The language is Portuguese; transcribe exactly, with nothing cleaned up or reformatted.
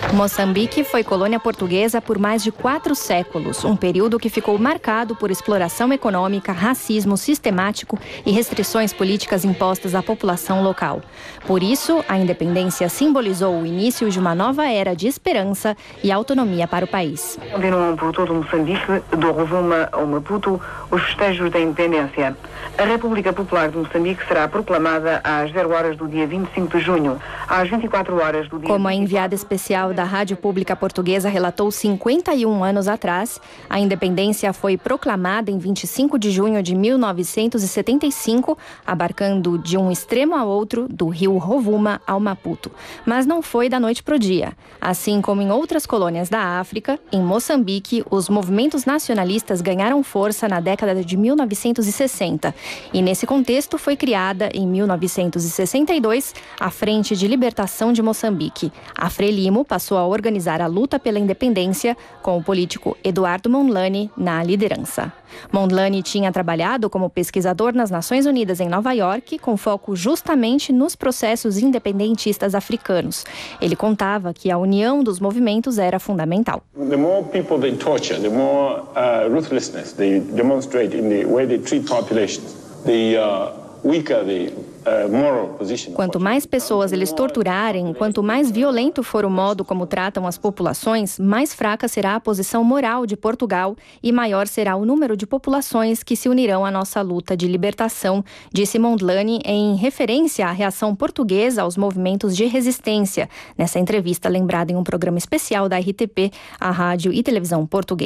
Moçambique foi colônia portuguesa por mais de quatro séculos, um período que ficou marcado por exploração econômica, racismo sistemático e restrições políticas impostas à população local. Por isso, a independência simbolizou o início de uma nova era de esperança e autonomia para o país. Continuam por todo Moçambique, do Rovuma ao Maputo, os festejos da independência. A República Popular de Moçambique será proclamada às zero horas do dia vinte e cinco de junho, às vinte e quatro horas do dia... Como a enviada especial da Rádio Pública Portuguesa relatou cinquenta e um anos atrás, a independência foi proclamada em vinte e cinco de junho de mil novecentos e setenta e cinco, abarcando de um extremo ao outro, do rio Rovuma ao Maputo. Mas não foi da noite pro dia. Assim como em outras colônias da África, em Moçambique, os movimentos nacionalistas ganharam força na década de mil novecentos e sessenta. E nesse contexto foi criada, em mil novecentos e sessenta e dois, a Frente de Libertação de Moçambique. A Frelimo passou a organizar a luta pela independência, com o político Eduardo Mondlane na liderança. Mondlane tinha trabalhado como pesquisador nas Nações Unidas em Nova York, com foco justamente nos processos independentistas africanos. Ele contava que a união dos movimentos era fundamental. The more people they torture, the more uh, ruthlessness they demonstrate in the way they treat populations, the uh, weaker the uh, moral position. Quanto mais pessoas eles torturarem, quanto mais violento for o modo como tratam as populações, mais fraca será a posição moral de Portugal e maior será o número de populações que se unirão à nossa luta de libertação, disse Mondlane em referência à reação portuguesa aos movimentos de resistência, nessa entrevista lembrada em um programa especial da R T P, a rádio e televisão portuguesa.